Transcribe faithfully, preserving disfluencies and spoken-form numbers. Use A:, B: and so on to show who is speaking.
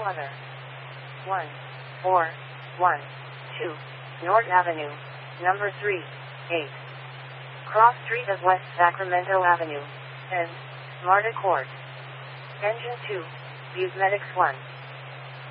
A: other. one four one two North Avenue, number three eight. Cross Street of West Sacramento Avenue, and Marta Court. Engine two, Busemedics one.